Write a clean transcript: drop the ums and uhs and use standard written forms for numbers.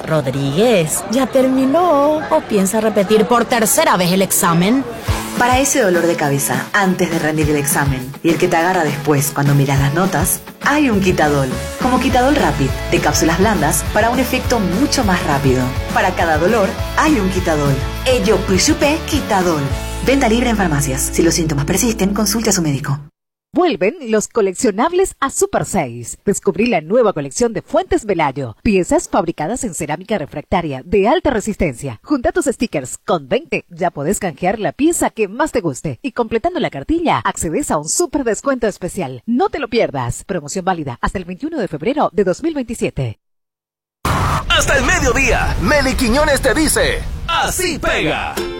Rodríguez, ¿ya terminó o piensa repetir por tercera vez el examen? Para ese dolor de cabeza antes de rendir el examen y el que te agarra después cuando miras las notas, hay un Quitadol. Como Quitadol Rapid, de cápsulas blandas para un efecto mucho más rápido. Para cada dolor, hay un Quitadol. Ello Puyupe Quitadol. Venta libre en farmacias. Si los síntomas persisten, consulte a su médico. Vuelven los coleccionables a Super 6. Descubrí la nueva colección de Fuentes Velayo. Piezas fabricadas en cerámica refractaria de alta resistencia. Junta tus stickers. Con 20 ya podés canjear la pieza que más te guste. Y completando la cartilla, accedes a un super descuento especial. No te lo pierdas. Promoción válida hasta el 21 de febrero de 2027. Hasta el mediodía, Meli Quiñones te dice: ¡así pega!